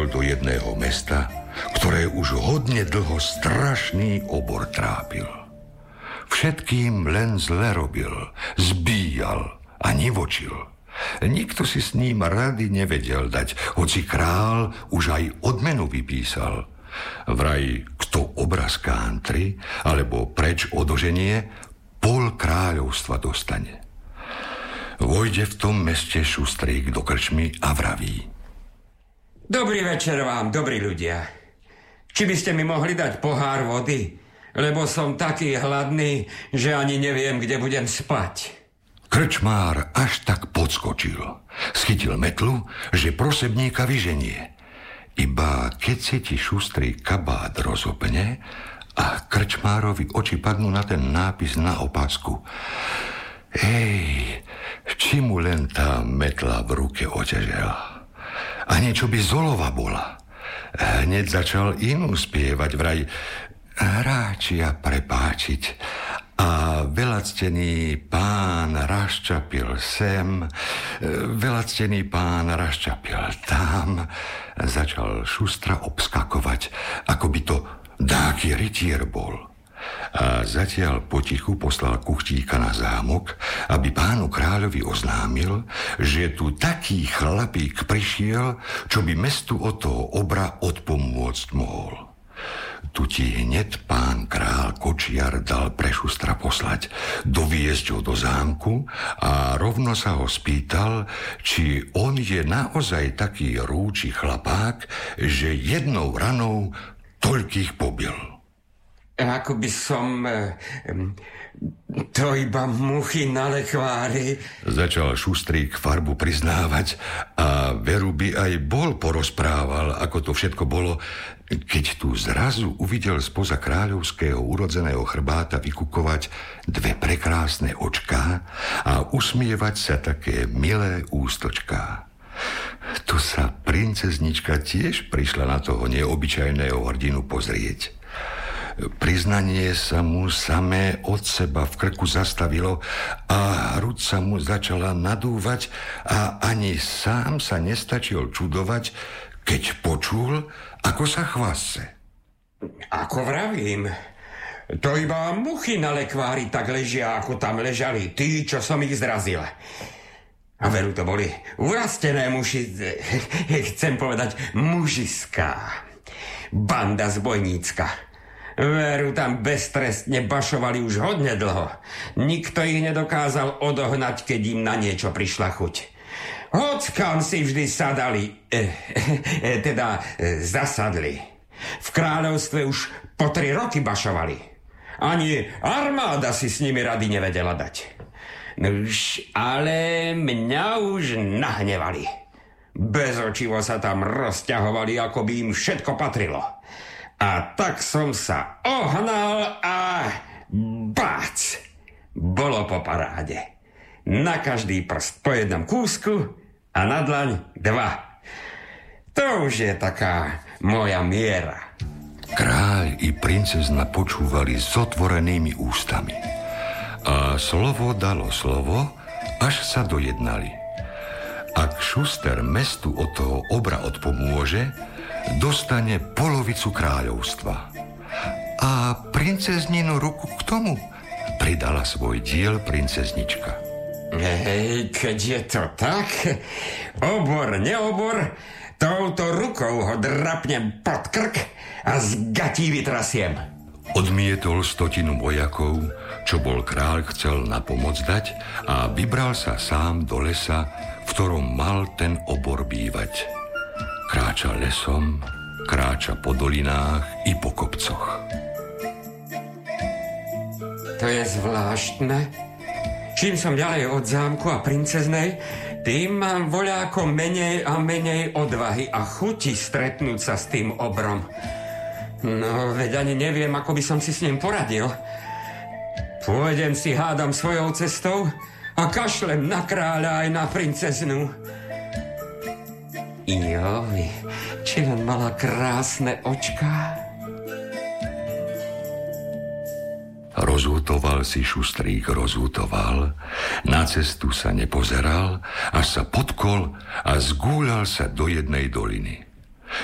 prišiel do jedného mesta, ktoré už hodne dlho strašný obor trápil. Všetkým len zle robil, zbíjal a nivočil. Nikto si s ním rady nevedel dať, hoci král už aj odmenu vypísal. Vraj, kto obraz kántri, alebo preč odoženie, pol kráľovstva dostane. Vojde v tom meste šustrík do krčmy a vraví: Dobrý večer vám, dobrí ľudia. Či by ste mi mohli dať pohár vody? Lebo som taký hladný, že ani neviem, kde budem spať. Krčmár až tak podskočil. Schytil metlu, že prosebníka vyženie. Iba keď si ti šustrý kabát rozopne a krčmárovi oči padnú na ten nápis na opasku. Či mu len tá metla v ruke otežela. A niečo by zolova bola. Hneď začal inú spievať, vraj: Hráčia prepáčiť. A veľactený pán raščapil sem, veľactený pán raščapil tam. Začal šustra obskakovať, ako by to dáky rytier bol. A zatiaľ potichu poslal kuchtíka na zámok, aby pánu kráľovi oznámil, že tu taký chlapík prišiel, čo by mestu od toho obra odpomôcť mohol. Tu ti hneď pán král Kočiar dal pre šustra poslať, doviesť ho do zámku a rovno sa ho spýtal, či on je naozaj taký rúči chlapák, že jednou ranou toľkých pobil. Ako by som... to iba muchy na lekvári. Začal šustrík farbu priznávať a veru by aj bol porozprával, ako to všetko bolo, keď tu zrazu uvidel spoza kráľovského urodzeného chrbáta vykukovať dve prekrásne očká a usmievať sa také milé ústočká. Tu sa princeznička tiež prišla na toho neobyčajného hrdinu pozrieť. Priznanie sa mu samé od seba v krku zastavilo a hruď sa mu začala nadúvať a ani sám sa nestačil čudovať, keď počul, ako sa chvase. Ako vravím, to iba muchy na lekvári tak ležia, ako tam ležali tí, čo som ich zrazil. A veru to boli urastené muši, chcem povedať mužiská, banda zbojnícka. Veru tam beztrestne bašovali už hodne dlho. Nikto ich nedokázal odohnať, keď im na niečo prišla chuť. Hockam si vždy sadali, zasadli. V kráľovstve už po 3 roky bašovali. Ani armáda si s nimi rady nevedela dať. Nuž, ale mňa už nahnevali. Bezočivo sa tam rozťahovali, ako by im všetko patrilo. A tak som sa ohnal a bác! Bolo po paráde. Na každý prst po jednom kúsku a na dlaň 2. To už je taká moja miera. Kráľ i princezna počúvali s otvorenými ústami. A slovo dalo slovo, až sa dojednali. Ak šuster mestu od toho obra odpomôže, dostane polovicu kráľovstva. A princezninu ruku k tomu pridala svoj diel princeznička. Keď je to tak, obor, neobor, touto rukou ho drapnem pod krk a z gatí vytrasiem. Odmietol 100 vojakov, čo bol kráľ chcel na pomoc dať, a vybral sa sám do lesa, v ktorom mal ten obor bývať. Kráča lesom, kráča po dolinách i po kopcoch. To je zvláštne. Čím som ďalej od zámku a princeznej, tým mám voľako menej a menej odvahy a chuti stretnúť sa s tým obrom. No, veď ani neviem, ako by som si s ním poradil. Pôjdem si hádam svojou cestou a kašlem na kráľa aj na princeznu. Joj, či len mala krásne očká. Rozútoval si šustrík, rozútoval, na cestu sa nepozeral, až sa potkol a zgúľal sa do jednej doliny.